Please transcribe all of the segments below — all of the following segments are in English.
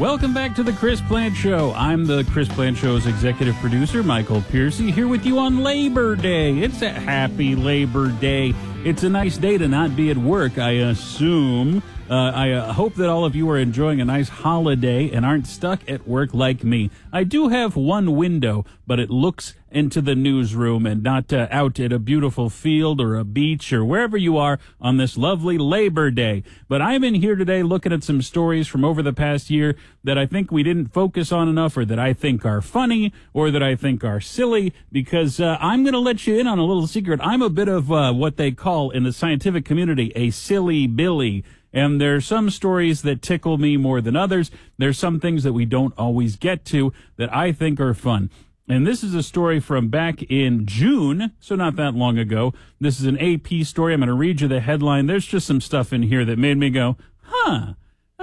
Welcome back to the Chris Plant Show. I'm the Chris Plant Show's executive producer, Michael Piercy, here with you on Labor Day. It's a happy Labor Day. It's a nice day to not be at work, I assume. I hope that all of you are enjoying a nice holiday and aren't stuck at work like me. I do have one window, but it looks into the newsroom and not out at a beautiful field or a beach or wherever you are on this lovely Labor Day. But I'm in here today looking at some stories from over the past year that I think we didn't focus on enough, or that I think are funny, or that I think are silly, because I'm going to let you in on a little secret. I'm a bit of what they call in the scientific community a silly Billy. And there's some stories that tickle me more than others. There's some things that we don't always get to that I think are fun. And this is a story from back in June, so not that long ago. This is an AP story. I'm going to read you the headline. There's just some stuff in here that made me go, huh.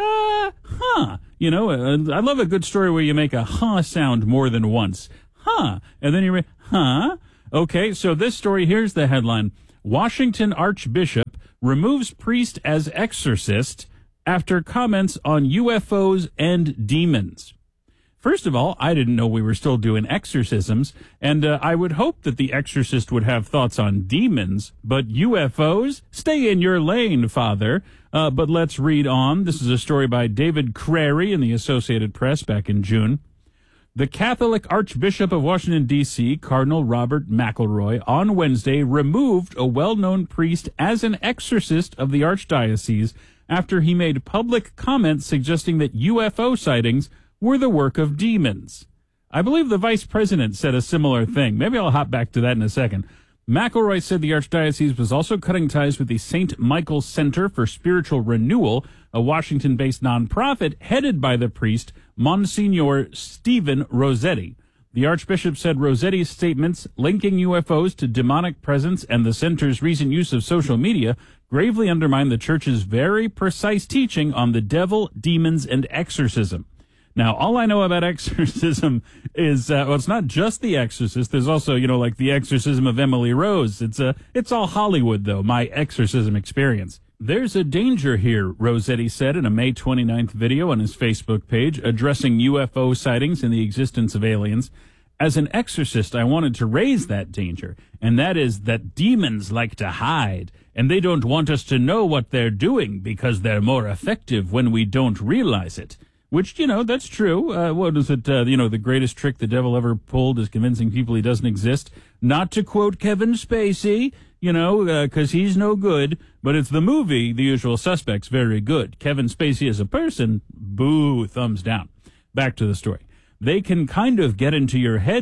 You know, I love a good story where you make a huh sound more than once. Huh. And then you read, huh. Okay, so this story, here's the headline. Washington Archbishop removes priest as exorcist after comments on UFOs and demons. First of all, I didn't know we were still doing exorcisms, and I would hope that the exorcist would have thoughts on demons, but UFOs? Stay in your lane, Father. But let's read on. This is a story by David Crary in the Associated Press back in June. The Catholic Archbishop of Washington, D.C., Cardinal Robert McElroy, on Wednesday removed a well-known priest as an exorcist of the archdiocese after he made public comments suggesting that UFO sightings were the work of demons. I believe the vice president said a similar thing. Maybe I'll hop back to that in a second. McElroy said the archdiocese was also cutting ties with the St. Michael's Center for Spiritual Renewal, a Washington-based nonprofit headed by the priest Monsignor Stephen Rossetti. The Archbishop said Rossetti's statements linking UFOs to demonic presence and the center's recent use of social media gravely undermine the church's very precise teaching on the devil, demons, and exorcism. Now, all I know about exorcism is, well, it's not just The Exorcist. There's also, you know, like The Exorcism of Emily Rose. It's all Hollywood, though, my exorcism experience. There's a danger here, Rossetti said in a May 29th video on his Facebook page addressing UFO sightings and the existence of aliens. As an exorcist, I wanted to raise that danger, and that is that demons like to hide, and they don't want us to know what they're doing because they're more effective when we don't realize it. Which, you know, that's true. What is it? The greatest trick the devil ever pulled is convincing people he doesn't exist. Not to quote Kevin Spacey, because he's no good, but it's the movie, The Usual Suspects, very good. Kevin Spacey as a person, boo, thumbs down. Back to the story. They can kind of get into your head,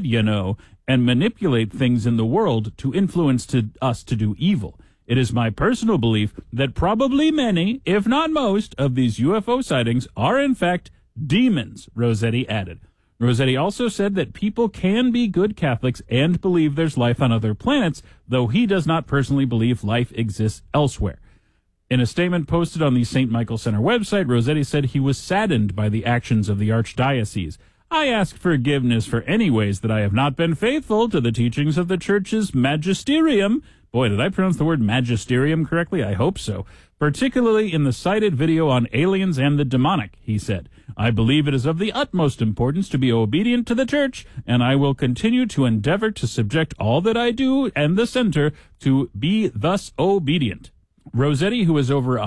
and manipulate things in the world to influence us to do evil. It is my personal belief that probably many, if not most, of these UFO sightings are in fact demons, Rossetti added. Rossetti also said that people can be good Catholics and believe there's life on other planets, though he does not personally believe life exists elsewhere. In a statement posted on the St. Michael Center website, Rossetti said he was saddened by the actions of the archdiocese. I ask forgiveness for any ways that I have not been faithful to the teachings of the Church's magisterium. Boy, did I pronounce the word magisterium correctly? I hope so. Particularly in the cited video on aliens and the demonic, he said. I believe it is of the utmost importance to be obedient to the Church, and I will continue to endeavor to subject all that I do and the center to be thus obedient. Rossetti, who has over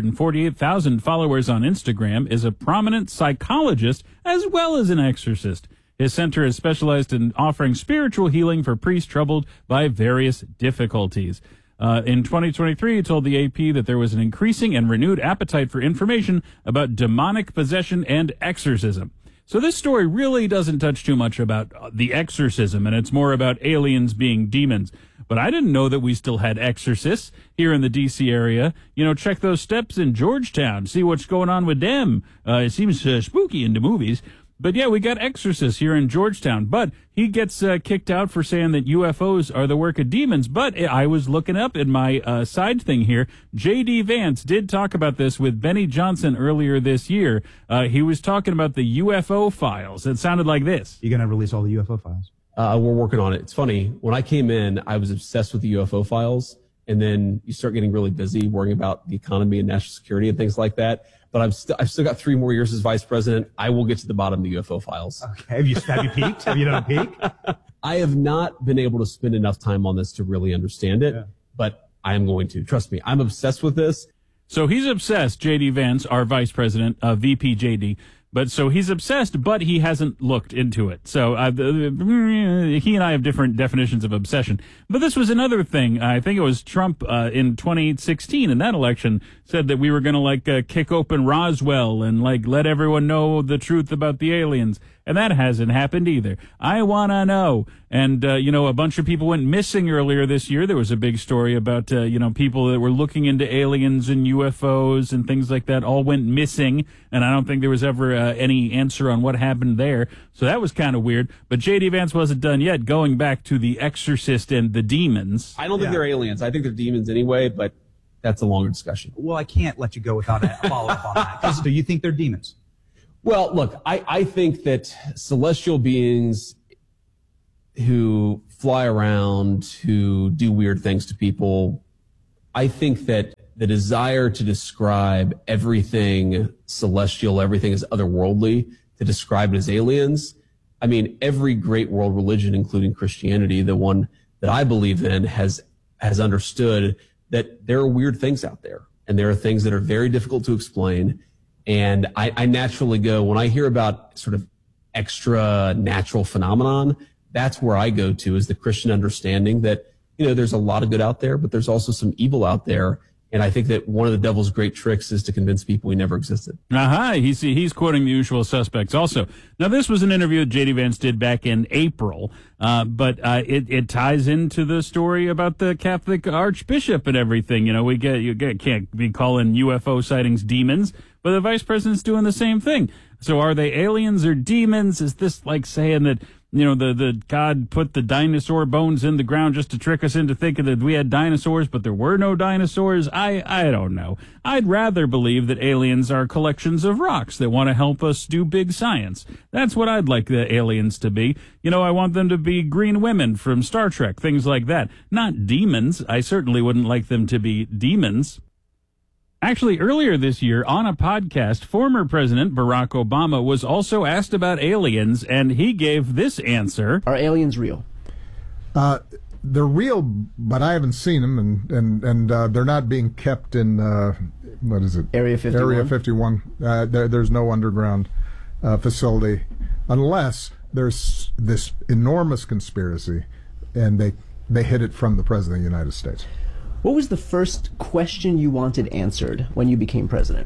148,000 followers on Instagram, is a prominent psychologist as well as an exorcist. His center is specialized in offering spiritual healing for priests troubled by various difficulties. In 2023, he told the AP that there was an increasing and renewed appetite for information about demonic possession and exorcism. So this story really doesn't touch too much about the exorcism, and it's more about aliens being demons. But I didn't know that we still had exorcists here in the D.C. area. Check those steps in Georgetown, see what's going on with them. It seems spooky in the movies. But yeah, we got exorcists here in Georgetown, but he gets kicked out for saying that UFOs are the work of demons. But I was looking up in my side thing here. J.D. Vance did talk about this with Benny Johnson earlier this year. He was talking about the UFO files. It sounded like this. You going to release all the UFO files? We're working on it. It's funny. When I came in, I was obsessed with the UFO files. And then you start getting really busy worrying about the economy and national security and things like that. but I've still got 3 more years as vice president. I will get to the bottom of the UFO files. Okay. Have you peeked? Have you done a peek? I have not been able to spend enough time on this to really understand it, but I am going to. Trust me, I'm obsessed with this. So he's obsessed, J.D. Vance, our vice president, VP J.D., but so he's obsessed, but he hasn't looked into it. So he and I have different definitions of obsession. But this was another thing. I think it was Trump in 2016 in that election said that we were going to kick open Roswell and let everyone know the truth about the aliens. And that hasn't happened either. I want to know. And, a bunch of people went missing earlier this year. There was a big story about, people that were looking into aliens and UFOs and things like that all went missing. And I don't think there was ever any answer on what happened there. So that was kind of weird. But J.D. Vance wasn't done yet, going back to The Exorcist and the demons. I don't think they're aliens. I think they're demons anyway, but that's a longer discussion. Well, I can't let you go without a follow-up on that. Do you think they're demons? Well, look, I think that celestial beings who fly around, who do weird things to people, I think that the desire to describe everything celestial, everything as otherworldly, to describe it as aliens, I mean, every great world religion, including Christianity, the one that I believe in, has understood that there are weird things out there, and there are things that are very difficult to explain. And I naturally go, when I hear about sort of extra natural phenomenon, that's where I go to, is the Christian understanding that, there's a lot of good out there, but there's also some evil out there. And I think that one of the devil's great tricks is to convince people he never existed. He's quoting The Usual Suspects also. Now, this was an interview that J.D. Vance did back in April, but it ties into the story about the Catholic Archbishop and everything. Can't be calling UFO sightings demons, but the vice president's doing the same thing. So are they aliens or demons? Is this like saying that, the God put the dinosaur bones in the ground just to trick us into thinking that we had dinosaurs, but there were no dinosaurs? I don't know. I'd rather believe that aliens are collections of rocks that want to help us do big science. That's what I'd like the aliens to be. I want them to be green women from Star Trek, things like that. Not demons. I certainly wouldn't like them to be demons. Actually, earlier this year on a podcast, former President Barack Obama was also asked about aliens, and he gave this answer. Are aliens real? They're real, but I haven't seen them, and they're not being kept in, what is it? Area 51? Area 51. There's no underground facility, unless there's this enormous conspiracy, and they hid it from the President of the United States. What was the first question you wanted answered when you became president?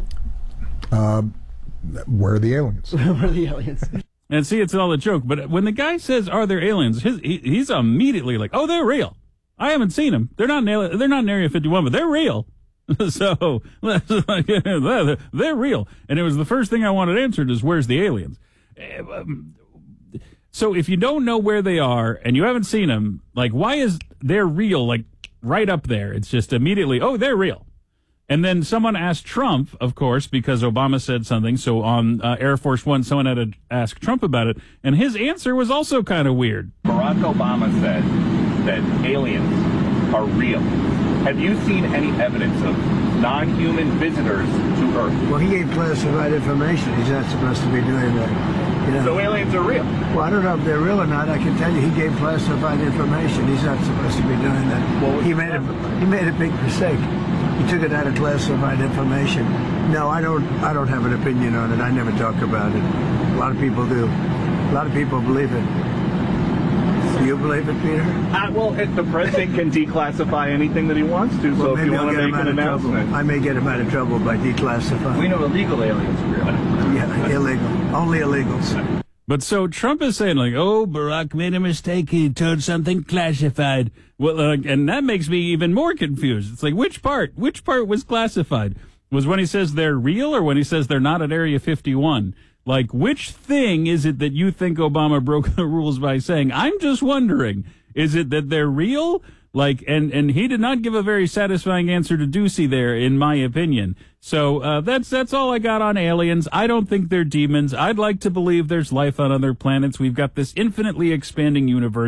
Where are the aliens? Where are the aliens? And see, it's all a joke. But when the guy says, "Are there aliens?" he's immediately like, "Oh, they're real. I haven't seen them. They're not in Area 51, but they're real." So they're real. And it was the first thing I wanted answered is, "Where's the aliens?" So if you don't know where they are and you haven't seen them, why is they're real? Right up there. It's just immediately, oh, they're real. And then someone asked Trump, of course, because Obama said something. So on Air Force One, someone had to ask Trump about it. And his answer was also kind of weird. Barack Obama said that aliens are real. Have you seen any evidence of non-human visitors to Earth? Well, he gave classified information. He's not supposed to be doing that. So aliens are real? Well, I don't know if they're real or not. I can tell you he gave classified information. He's not supposed to be doing that. Well, he made a big mistake. He took it out of classified information. No, I don't have an opinion on it. I never talk about it. A lot of people do. A lot of people believe it. Do you believe it, Peter? Well, the president can declassify anything that he wants to, so if you want to make an announcement. I may get him out of trouble by declassifying. We know illegal aliens are real. Yeah, illegal. Only illegals. But so Trump is saying, oh, Barack made a mistake. He told something classified. Well, and that makes me even more confused. It's like, which part was classified? Was when he says they're real or when he says they're not at Area 51? Which thing is it that you think Obama broke the rules by saying? I'm just wondering, is it that they're real? And he did not give a very satisfying answer to Ducey there, in my opinion. So, that's all I got on aliens. I don't think they're demons. I'd like to believe there's life on other planets. We've got this infinitely expanding universe.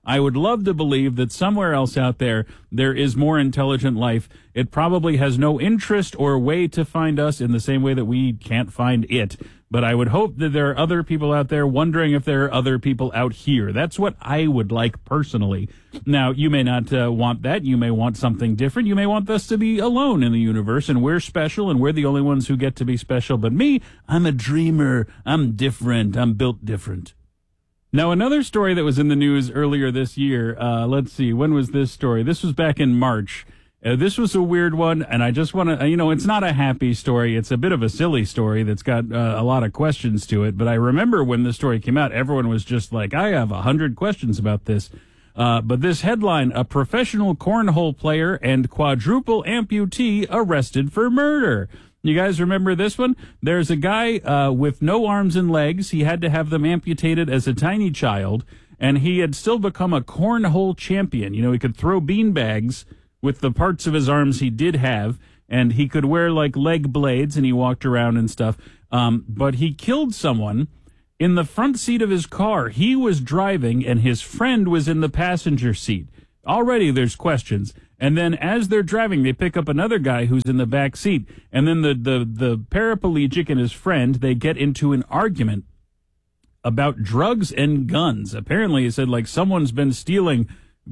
I would love to believe that somewhere else out there is more intelligent life. It probably has no interest or way to find us in the same way that we can't find it. But I would hope that there are other people out there wondering if there are other people out here. That's what I would like personally. Now, you may not want that. You may want something different. You may want us to be alone in the universe, and we're special, and we're the only ones who get to be special. But me, I'm a dreamer. I'm different. I'm built different. Now, another story that was in the news earlier this year, let's see, when was this story? This was back in March. This was a weird one, and I just want to, it's not a happy story. It's a bit of a silly story that's got a lot of questions to it. But I remember when the story came out, everyone was just like, I have 100 questions about this. But this headline, a professional cornhole player and quadruple amputee arrested for murder. You guys remember this one? There's a guy with no arms and legs. He had to have them amputated as a tiny child, and he had still become a cornhole champion. He could throw beanbags with the parts of his arms he did have, and he could wear like leg blades, and he walked around and stuff. But he killed someone in the front seat of his car. He was driving, and his friend was in the passenger seat. Already there's questions. And then as they're driving, they pick up another guy who's in the back seat. And then the paraplegic and his friend, they get into an argument about drugs and guns. Apparently, he said, like, someone's been stealing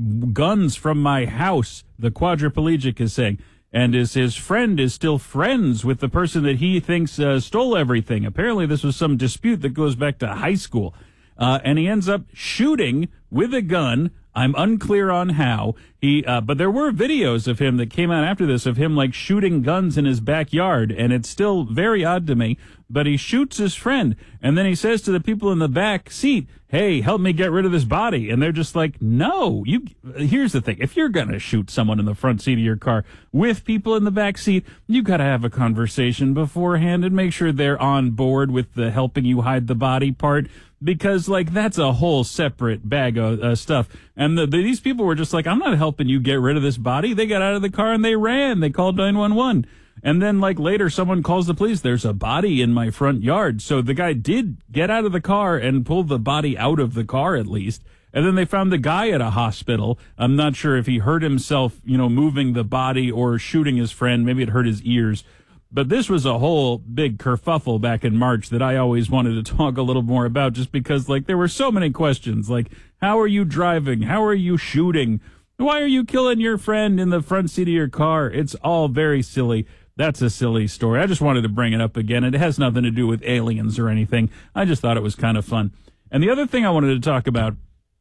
guns from my house, the quadriplegic is saying. And his friend is still friends with the person that he thinks stole everything. Apparently, this was some dispute that goes back to high school. And he ends up shooting with a gun. I'm unclear on how. But there were videos of him that came out after this of him like shooting guns in his backyard, and it's still very odd to me. But he shoots his friend, and then he says to the people in the back seat, "Hey, help me get rid of this body." And they're just like, "No, here's the thing. If you're going to shoot someone in the front seat of your car with people in the back seat, you got to have a conversation beforehand and make sure they're on board with the helping you hide the body part. Because, like, that's a whole separate bag of stuff. And these people were just like, I'm not helping you get rid of this body. They got out of the car and they ran. They called 911. And then, like, later someone calls the police. There's a body in my front yard. So the guy did get out of the car and pull the body out of the car, at least. And then they found the guy at a hospital. I'm not sure if he hurt himself, moving the body or shooting his friend. Maybe it hurt his ears. But this was a whole big kerfuffle back in March that I always wanted to talk a little more about, just because, like, there were so many questions. Like, how are you driving? How are you shooting? Why are you killing your friend in the front seat of your car? It's all very silly. That's a silly story. I just wanted to bring it up again. It has nothing to do with aliens or anything. I just thought it was kind of fun. And the other thing I wanted to talk about,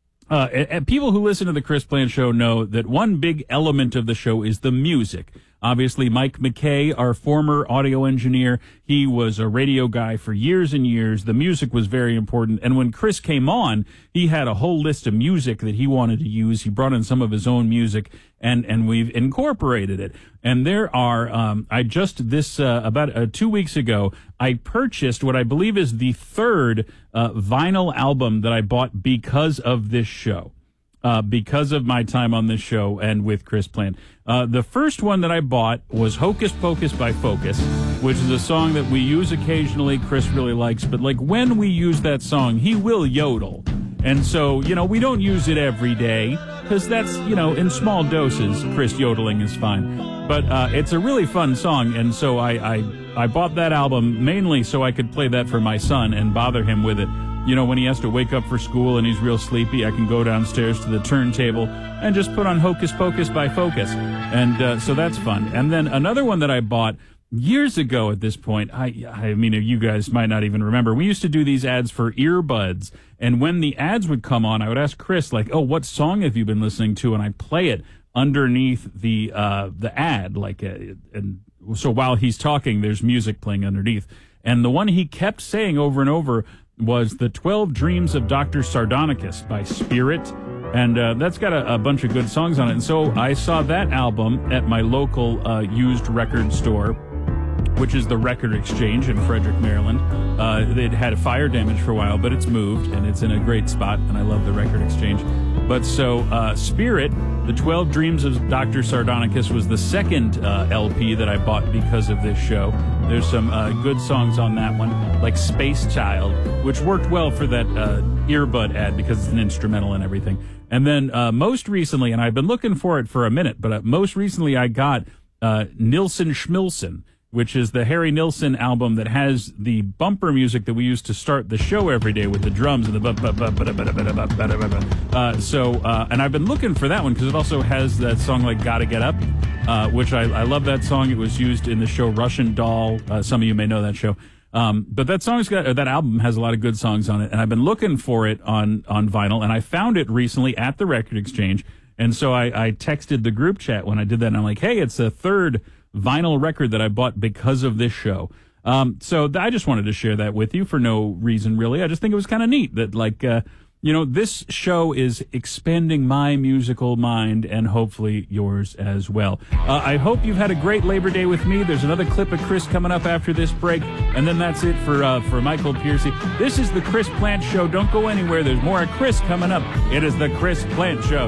and people who listen to the Chris Plante Show know that one big element of the show is the music. Obviously, Mike McKay, our former audio engineer, he was a radio guy for years and years. The music was very important. And when Chris came on, he had a whole list of music that he wanted to use. He brought in some of his own music, and we've incorporated it. And there are, about 2 weeks ago, I purchased what I believe is the third vinyl album that I bought because of this show. Because of my time on this show and with Chris Plante. The first one that I bought was Hocus Pocus by Focus, which is a song that we use occasionally. Chris really likes, but like when we use that song, he will yodel. And so, we don't use it every day because that's, in small doses, Chris yodeling is fine. But it's a really fun song. And so I bought that album mainly so I could play that for my son and bother him with it. When he has to wake up for school and he's real sleepy, I can go downstairs to the turntable and just put on Hocus Pocus by Focus. And so that's fun. And then another one that I bought years ago at this point, I mean, you guys might not even remember. We used to do these ads for earbuds. And when the ads would come on, I would ask Chris, like, oh, what song have you been listening to? And I'd play it underneath the ad. And so while he's talking, there's music playing underneath. And the one he kept saying over and over was the 12 Dreams of Dr. Sardonicus by Spirit. And that's got a bunch of good songs on it. And so I saw that album at my local used record store, which is the Record Exchange in Frederick, Maryland. They'd had a fire damage for a while, but it's moved, and it's in a great spot, and I love the Record Exchange. But so Spirit, the 12 Dreams of Dr. Sardonicus, was the second LP that I bought because of this show. There's some good songs on that one, like Space Child, which worked well for that earbud ad because it's an instrumental and everything. And then most recently, and I've been looking for it for a minute, but most recently I got Nilsson Schmilsson, which is the Harry Nilsson album that has the bumper music that we use to start the show every day with the drums and the and I've been looking for that one because it also has that song like Gotta Get Up, which I love that song. It was used in the show Russian Doll. Some of you may know that show. But that album has a lot of good songs on it, and I've been looking for it on vinyl, and I found it recently at the Record Exchange, and so I texted the group chat when I did that, and I'm like, hey, it's a third vinyl record that I bought because of this show. So I just wanted to share that with you for no reason, really. I just think it was kind of neat that, this show is expanding my musical mind and hopefully yours as well. I hope you've had a great Labor Day with me. There's another clip of Chris coming up after this break, and then that's it for Michael Piercy. This is the Chris Plante Show. Don't go anywhere. There's more of Chris coming up. It is the Chris Plante Show.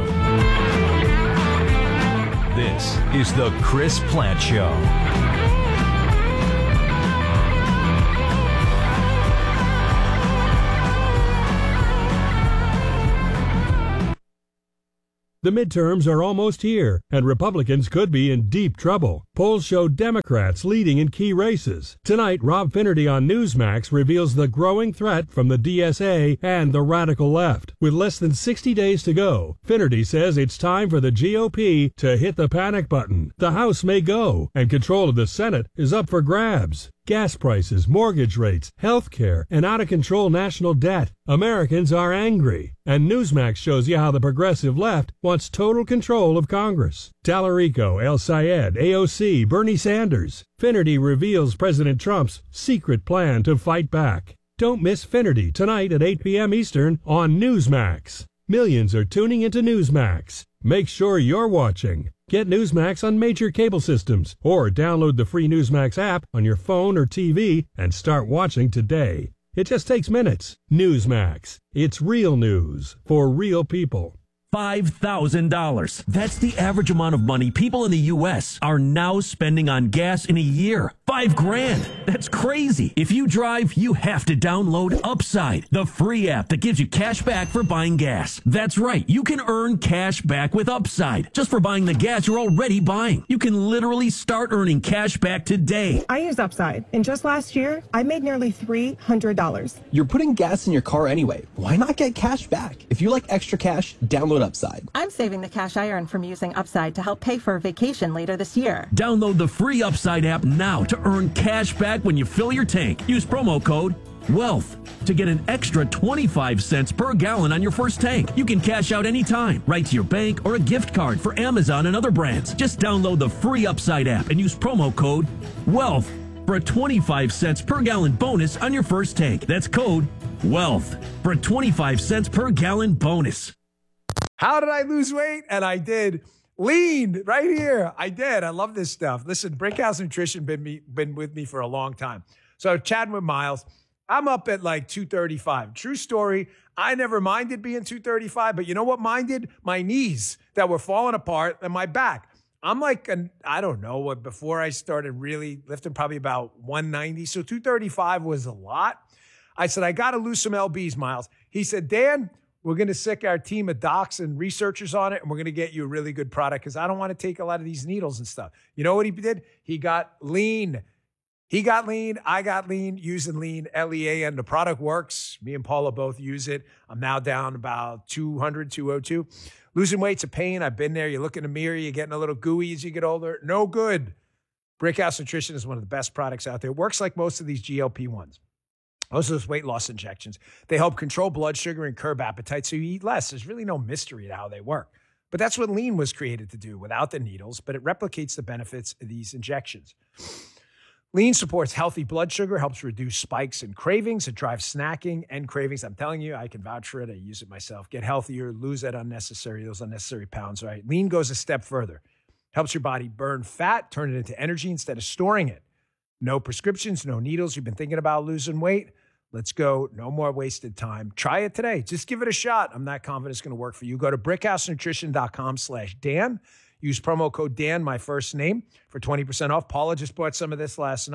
This is the Chris Plante Show. The midterms are almost here, and Republicans could be in deep trouble. Polls show Democrats leading in key races. Tonight, Rob Finnerty on Newsmax reveals the growing threat from the DSA and the radical left. With less than 60 days to go, Finnerty says it's time for the GOP to hit the panic button. The House may go, and control of the Senate is up for grabs. Gas prices, mortgage rates, health care, and out-of-control national debt. Americans are angry. And Newsmax shows you how the progressive left wants total control of Congress. Tallarico, El Sayed, AOC, Bernie Sanders. Finnerty reveals President Trump's secret plan to fight back. Don't miss Finnerty tonight at 8 p.m. Eastern on Newsmax. Millions are tuning into Newsmax. Make sure you're watching. Get Newsmax on major cable systems or download the free Newsmax app on your phone or TV and start watching today. It just takes minutes. Newsmax. It's real news for real people. $5,000. That's the average amount of money people in the U.S. are now spending on gas in a year. $5,000. That's crazy. If you drive, you have to download Upside, the free app that gives you cash back for buying gas. That's right. You can earn cash back with Upside just for buying the gas you're already buying. You can literally start earning cash back today. I use Upside, and just last year, I made nearly $300. You're putting gas in your car anyway. Why not get cash back? If you like extra cash, download Upside. I'm saving the cash I earn from using Upside to help pay for a vacation later this year. Download the free Upside app now to earn cash back when you fill your tank. Use promo code WEALTH to get an extra 25 cents per gallon on your first tank. You can cash out anytime, right to your bank or a gift card for Amazon and other brands. Just download the free Upside app and use promo code WEALTH for a 25 cents per gallon bonus on your first tank. That's code WEALTH for a 25 cents per gallon bonus. How did I lose weight? And I did. Lean right here. I did. I love this stuff. Listen, Brickhouse Nutrition been with me for a long time. So chatting with Miles, I'm up at like 235. True story. I never minded being 235, but you know what minded? My knees that were falling apart and my back. I'm like, I don't know, before I started really lifting, probably about 190. So 235 was a lot. I said, I got to lose some LBs, Miles. He said, Dan, we're going to sick our team of docs and researchers on it, and we're going to get you a really good product because I don't want to take a lot of these needles and stuff. You know what he did? He got lean. He got lean. I got lean using lean, LEAN. The product works. Me and Paula both use it. I'm now down about 200, 202. Losing weight's a pain. I've been there. You look in the mirror. You're getting a little gooey as you get older. No good. Brickhouse Nutrition is one of the best products out there. It works like most of these GLP-1s. Most of those weight loss injections, they help control blood sugar and curb appetite so you eat less. There's really no mystery to how they work. But that's what lean was created to do without the needles, but it replicates the benefits of these injections. Lean supports healthy blood sugar, helps reduce spikes and cravings. It drives snacking and cravings. I'm telling you, I can vouch for it. I use it myself. Get healthier, lose those unnecessary pounds, right? Lean goes a step further. Helps your body burn fat, turn it into energy instead of storing it. No prescriptions, no needles. You've been thinking about losing weight? Let's go. No more wasted time. Try it today. Just give it a shot. I'm not confident it's going to work for you. Go to brickhousenutrition.com/Dan. Use promo code Dan, my first name, for 20% off. Paula just bought some of this last night.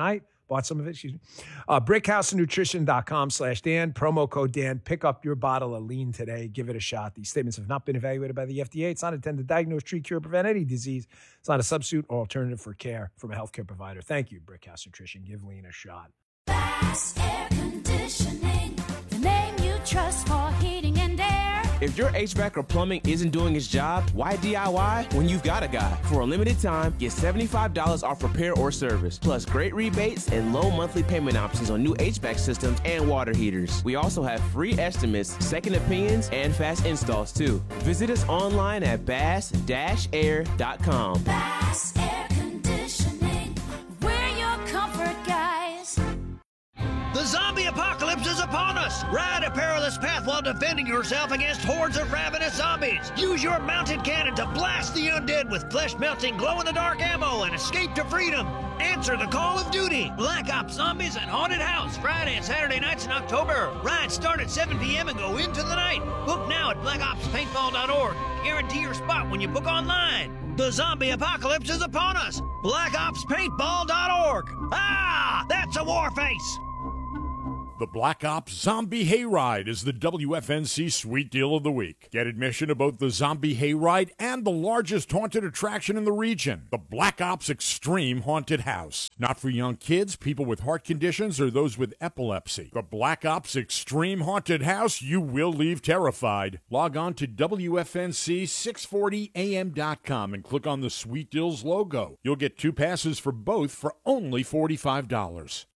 bought some of it, excuse me. BrickhouseNutrition.com/Dan, promo code Dan. Pick up your bottle of lean today. Give it a shot. These statements have not been evaluated by the FDA. It's not intended to diagnose, treat, cure, prevent any disease. It's not a substitute or alternative for care from a healthcare provider. Thank you, Brickhouse Nutrition. Give lean a shot. Bass Air Conditioning, the name you trust for heating and air. If your HVAC or plumbing isn't doing its job, why DIY when you've got a guy? For a limited time, get $75 off repair or service, plus great rebates and low monthly payment options on new HVAC systems and water heaters. We also have free estimates, second opinions, and fast installs too. Visit us online at bass-air.com. Bass Air Conditioning, we're your comfort guys. The zombie apocalypse is upon us! Ride a perilous path while defending yourself against hordes of ravenous zombies! Use your mounted cannon to blast the undead with flesh-melting, glow-in-the-dark ammo and escape to freedom! Answer the call of duty! Black Ops Zombies and Haunted House, Friday and Saturday nights in October. Rides start at 7 p.m. and go into the night. Book now at blackopspaintball.org. Guarantee your spot when you book online. The zombie apocalypse is upon us! blackopspaintball.org. Ah! That's a war face! The Black Ops Zombie Hayride is the WFNC Sweet Deal of the Week. Get admission to both the Zombie Hayride and the largest haunted attraction in the region, the Black Ops Extreme Haunted House. Not for young kids, people with heart conditions, or those with epilepsy. The Black Ops Extreme Haunted House, you will leave terrified. Log on to WFNC640am.com and click on the Sweet Deals logo. You'll get 2 passes for both for only $45.